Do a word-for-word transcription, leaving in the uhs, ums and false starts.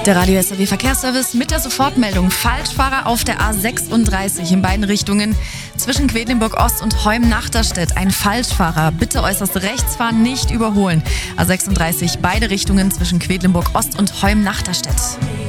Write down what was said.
Der Radio S R W Verkehrsservice mit der Sofortmeldung. Falschfahrer auf der A sechsunddreißig in beiden Richtungen zwischen Quedlinburg Ost und Heum-Nachterstedt. Ein Falschfahrer. Bitte äußerst rechts fahren, nicht überholen. A sechsunddreißig, beide Richtungen zwischen Quedlinburg Ost und Heum-Nachterstedt.